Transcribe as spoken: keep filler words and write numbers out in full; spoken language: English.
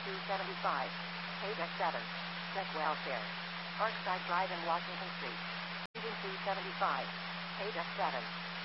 two seventy-five. Page seven. Check welfare. Parkside Drive in Washington Street. Engine two seventy-five. Page seven.